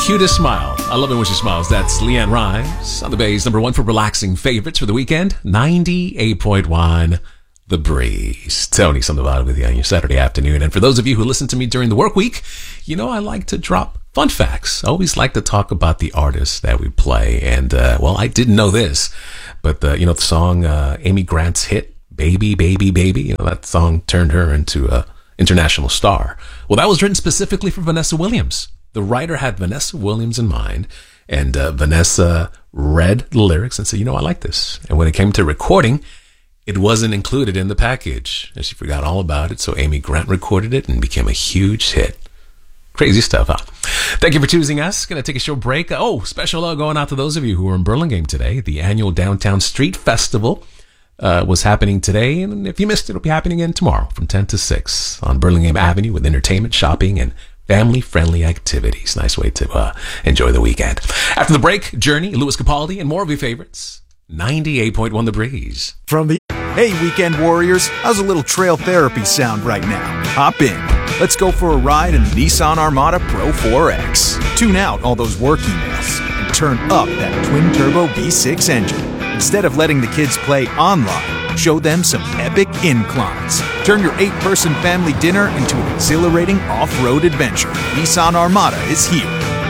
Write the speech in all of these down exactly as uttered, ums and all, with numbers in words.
cutest smile. I love it when she smiles. That's Leanne Rimes on the Bay's number one for relaxing favorites for the weekend. ninety-eight point one The Breeze. Tony, something about it with you on your Saturday afternoon. And for those of you who listen to me during the work week, you know I like to drop fun facts. I always like to talk about the artists that we play. And, uh, well, I didn't know this, but, uh, you know, the song uh, Amy Grant's hit, Baby, Baby, Baby, you know, that song turned her into a international star. Well, that was written specifically for Vanessa Williams. The writer had Vanessa Williams in mind, and uh, Vanessa read the lyrics and said, you know, I like this. And when it came to recording, it wasn't included in the package, and she forgot all about it. So Amy Grant recorded it and became a huge hit. Crazy stuff, huh? Thank you for choosing us. Going to take a short break. Oh, special love going out to those of you who were in Burlingame today. The annual Downtown Street Festival uh, was happening today, and if you missed it, it'll be happening again tomorrow from ten to six on Burlingame Avenue with entertainment, shopping, and family-friendly activities. Nice way to uh, enjoy the weekend. After the break, Journey, Louis Capaldi, and more of your favorites. ninety-eight point one The Breeze. From the Hey, weekend warriors, how's a little trail therapy sound right now? Hop in. Let's go for a ride in the Nissan Armada Pro four X. Tune out all those work emails and turn up that twin-turbo V six engine. Instead of letting the kids play online, show them some epic inclines. Turn your eight-person family dinner into an exhilarating off-road adventure. Nissan Armada is here.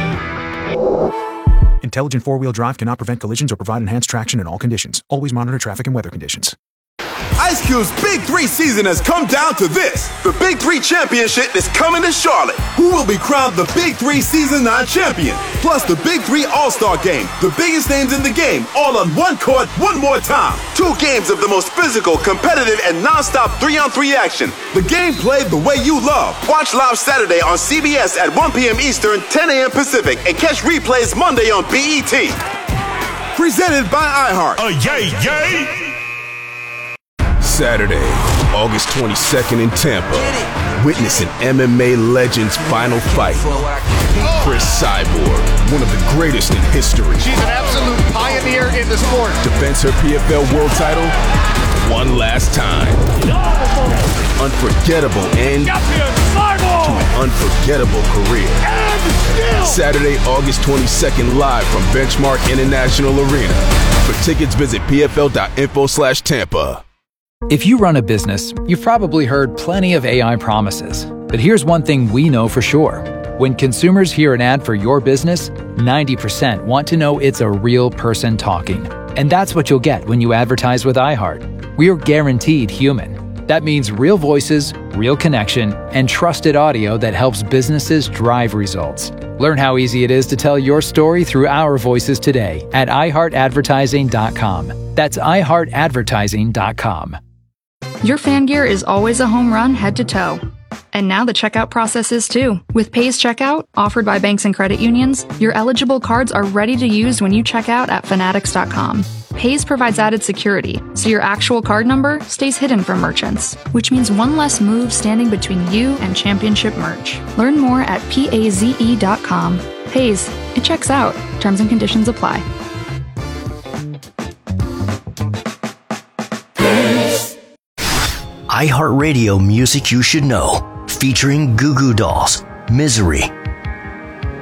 Intelligent four-wheel drive cannot prevent collisions or provide enhanced traction in all conditions. Always monitor traffic and weather conditions. Ice Cube's Big Three season has come down to this. The Big Three Championship is coming to Charlotte. Who will be crowned the Big Three Season nine champion? Plus the Big Three All-Star Game. The biggest names in the game, all on one court, one more time. Two games of the most physical, competitive, and non-stop three-on-three action. The game played the way you love. Watch live Saturday on C B S at one p.m. Eastern, ten a.m. Pacific, and catch replays Monday on B E T. Presented by iHeart. Oh, yay, yay! Saturday, August twenty-second in Tampa. Witness an M M A legend's final fight. Chris Cyborg, one of the greatest in history. She's an absolute pioneer in the sport. Defends her P F L world title one last time. Unforgettable end to an unforgettable career. Saturday, August twenty-second, live from Benchmark International Arena. For tickets, visit pfl.info slash Tampa. If you run a business, you've probably heard plenty of A I promises. But here's one thing we know for sure. When consumers hear an ad for your business, ninety percent want to know it's a real person talking. And that's what you'll get when you advertise with iHeart. We're guaranteed human. That means real voices, real connection, and trusted audio that helps businesses drive results. Learn how easy it is to tell your story through our voices today at i heart advertising dot com. That's i heart advertising dot com. Your fan gear is always a home run head to toe. And now the checkout process is too. With Pays Checkout, offered by banks and credit unions, your eligible cards are ready to use when you check out at fanatics dot com. Pays provides added security, so your actual card number stays hidden from merchants, which means one less move standing between you and championship merch. Learn more at paze dot com. Pays, it checks out. Terms and conditions apply. iHeartRadio Music You Should Know, featuring Goo Goo Dolls, Misery,